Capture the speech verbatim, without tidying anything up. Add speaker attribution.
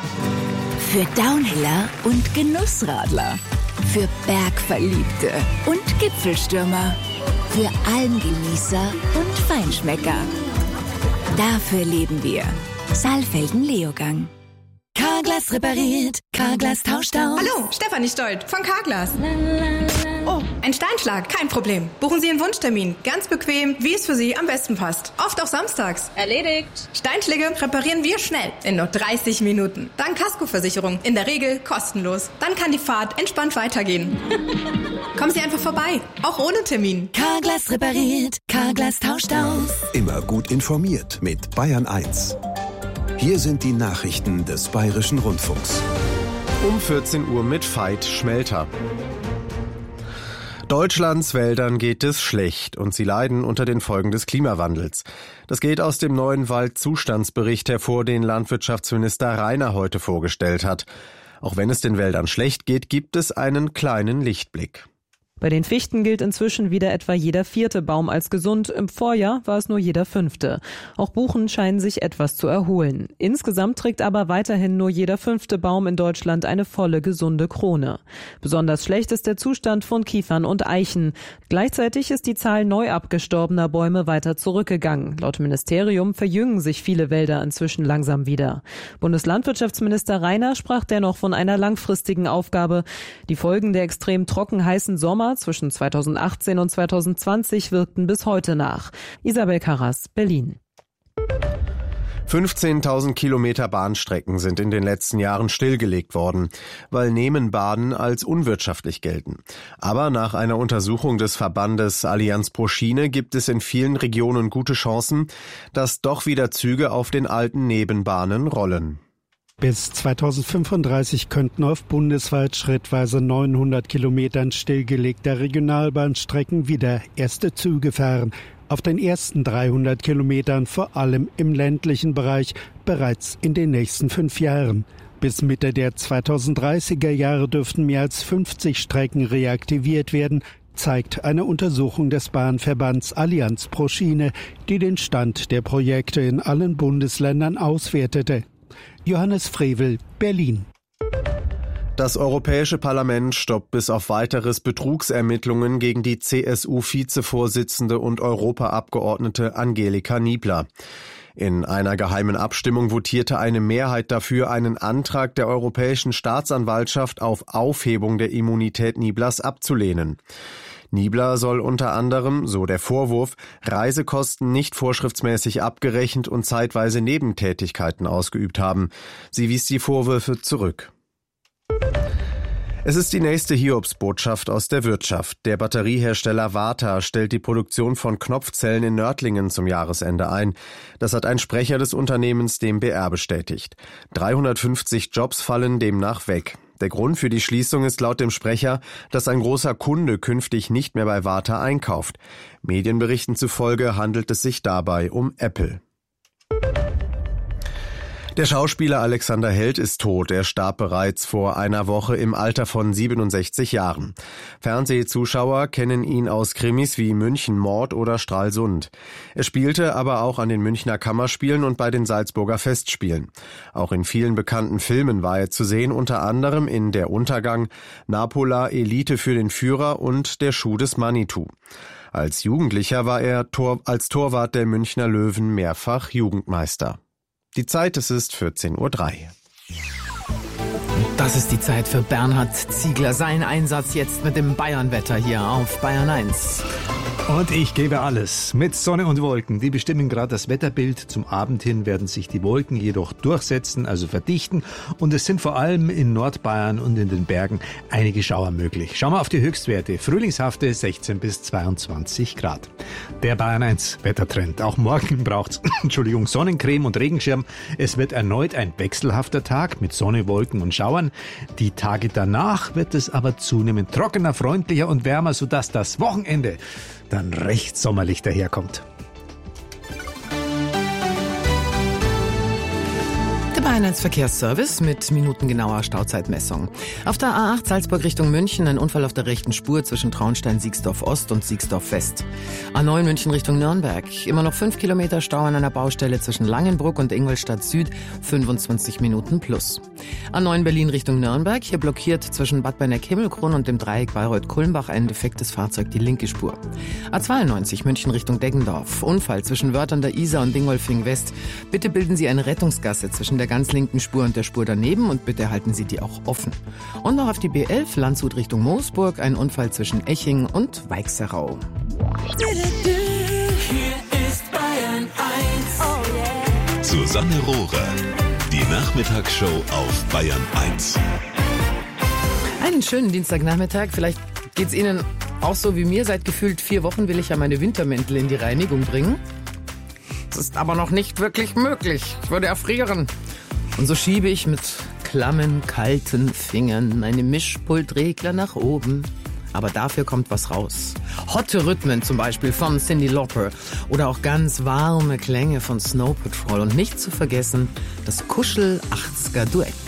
Speaker 1: Für Downhiller und Genussradler. Für Bergverliebte und Gipfelstürmer. Für Almgenießer und Feinschmecker. Dafür leben wir. Saalfelden Leogang. Carglass repariert, Carglass tauscht aus.
Speaker 2: Hallo, Stefanie Stolt von Carglass. Oh, ein Steinschlag, kein Problem. Buchen Sie Ihren Wunschtermin, ganz bequem, wie es für Sie am besten passt. Oft auch samstags.
Speaker 3: Erledigt.
Speaker 2: Steinschläge reparieren wir schnell, in nur dreißig Minuten. Dank Kaskoversicherung, in der Regel kostenlos. Dann kann die Fahrt entspannt weitergehen. Kommen Sie einfach vorbei, auch ohne Termin.
Speaker 1: Carglass repariert, Carglass tauscht aus.
Speaker 4: Immer gut informiert mit Bayern eins. Hier sind die Nachrichten des Bayerischen Rundfunks.
Speaker 5: Um vierzehn Uhr mit Veit Schmelter. Deutschlands Wäldern geht es schlecht und sie leiden unter den Folgen des Klimawandels. Das geht aus dem neuen Waldzustandsbericht hervor, den Landwirtschaftsminister Rainer heute vorgestellt hat. Auch wenn es den Wäldern schlecht geht, gibt es einen kleinen Lichtblick.
Speaker 6: Bei den Fichten gilt inzwischen wieder etwa jeder vierte Baum als gesund. Im Vorjahr war es nur jeder fünfte. Auch Buchen scheinen sich etwas zu erholen. Insgesamt trägt aber weiterhin nur jeder fünfte Baum in Deutschland eine volle, gesunde Krone. Besonders schlecht ist der Zustand von Kiefern und Eichen. Gleichzeitig ist die Zahl neu abgestorbener Bäume weiter zurückgegangen. Laut Ministerium verjüngen sich viele Wälder inzwischen langsam wieder. Bundeslandwirtschaftsminister Rainer sprach dennoch von einer langfristigen Aufgabe. Die Folgen der extrem trocken heißen Sommer zwischen zweitausendachtzehn und zweitausendzwanzig wirkten bis heute nach. Isabel Karras, Berlin.
Speaker 5: fünfzehntausend Kilometer Bahnstrecken sind in den letzten Jahren stillgelegt worden, weil Nebenbahnen als unwirtschaftlich gelten. Aber nach einer Untersuchung des Verbandes Allianz pro Schiene gibt es in vielen Regionen gute Chancen, dass doch wieder Züge auf den alten Nebenbahnen rollen.
Speaker 7: Bis zweitausendfünfunddreißig könnten auf bundesweit schrittweise neunhundert Kilometern stillgelegter Regionalbahnstrecken wieder erste Züge fahren. Auf den ersten dreihundert Kilometern, vor allem im ländlichen Bereich, bereits in den nächsten fünf Jahren. Bis Mitte der zweitausenddreißiger Jahre dürften mehr als fünfzig Strecken reaktiviert werden, zeigt eine Untersuchung des Bahnverbands Allianz pro Schiene, die den Stand der Projekte in allen Bundesländern auswertete. Johannes Frevel, Berlin.
Speaker 5: Das Europäische Parlament stoppt bis auf weiteres Betrugsermittlungen gegen die C S U-Vizevorsitzende und Europaabgeordnete Angelika Niebler. In einer geheimen Abstimmung votierte eine Mehrheit dafür, einen Antrag der Europäischen Staatsanwaltschaft auf Aufhebung der Immunität Nieblers abzulehnen. Niebler soll unter anderem, so der Vorwurf, Reisekosten nicht vorschriftsmäßig abgerechnet und zeitweise Nebentätigkeiten ausgeübt haben. Sie wies die Vorwürfe zurück. Es ist die nächste Hiobsbotschaft aus der Wirtschaft. Der Batteriehersteller Varta stellt die Produktion von Knopfzellen in Nördlingen zum Jahresende ein. Das hat ein Sprecher des Unternehmens dem B R bestätigt. dreihundertfünfzig Jobs fallen demnach weg. Der Grund für die Schließung ist laut dem Sprecher, dass ein großer Kunde künftig nicht mehr bei Varta einkauft. Medienberichten zufolge handelt es sich dabei um Apple. Der Schauspieler Alexander Held ist tot. Er starb bereits vor einer Woche im Alter von siebenundsechzig Jahren. Fernsehzuschauer kennen ihn aus Krimis wie München Mord oder Stralsund. Er spielte aber auch an den Münchner Kammerspielen und bei den Salzburger Festspielen. Auch in vielen bekannten Filmen war er zu sehen, unter anderem in Der Untergang, Napola, Elite für den Führer und Der Schuh des Manitou. Als Jugendlicher war er Tor- als Torwart der Münchner Löwen mehrfach Jugendmeister. Die Zeit, es ist vierzehn Uhr drei.
Speaker 8: Das ist die Zeit für Bernhard Ziegler. Sein Einsatz jetzt mit dem Bayernwetter hier auf Bayern eins.
Speaker 9: Und ich gebe alles. Mit Sonne und Wolken. Die bestimmen gerade das Wetterbild. Zum Abend hin werden sich die Wolken jedoch durchsetzen, also verdichten. Und es sind vor allem in Nordbayern und in den Bergen einige Schauer möglich. Schauen wir auf die Höchstwerte. Frühlingshafte sechzehn bis zweiundzwanzig Grad. Der Bayern eins Wettertrend. Auch morgen braucht's, Entschuldigung, Sonnencreme und Regenschirm. Es wird erneut ein wechselhafter Tag mit Sonne, Wolken und Schauern. Die Tage danach wird es aber zunehmend trockener, freundlicher und wärmer, sodass das Wochenende dann recht sommerlich daherkommt.
Speaker 8: Der Bayern eins Verkehrsservice mit minutengenauer Stauzeitmessung. Auf der A acht Salzburg Richtung München ein Unfall auf der rechten Spur zwischen Traunstein-Siegsdorf Ost und Siegsdorf West. A neun München Richtung Nürnberg. Immer noch fünf Kilometer Stau an einer Baustelle zwischen Langenbruck und Ingolstadt Süd. fünfundzwanzig Minuten plus. A neun Berlin Richtung Nürnberg. Hier blockiert zwischen Bad Berneck-Himmelkron und dem Dreieck Bayreuth-Kulmbach ein defektes Fahrzeug die linke Spur. A zweiundneunzig München Richtung Deggendorf. Unfall zwischen Wörth an der Isar und Dingolfing West. Bitte bilden Sie eine Rettungsgasse zwischen der ganz linken Spur und der Spur daneben und bitte halten Sie die auch offen. Und noch auf die B elf Landshut Richtung Moosburg, ein Unfall zwischen Eching und Weichserau.
Speaker 3: Hier ist Bayern eins. Oh yeah.
Speaker 10: Susanne Rohrer, die Nachmittagsshow auf Bayern eins.
Speaker 8: Einen schönen Dienstagnachmittag. Vielleicht geht's Ihnen auch so wie mir. Seit gefühlt vier Wochen will ich ja meine Wintermäntel in die Reinigung bringen. Das ist aber noch nicht wirklich möglich. Ich würde erfrieren. Und so schiebe ich mit klammen, kalten Fingern meine Mischpultregler nach oben. Aber dafür kommt was raus. Hotte Rhythmen zum Beispiel von Cyndi Lauper. Oder auch ganz warme Klänge von Snow Patrol. Und nicht zu vergessen das Kuschel-achtziger Duett.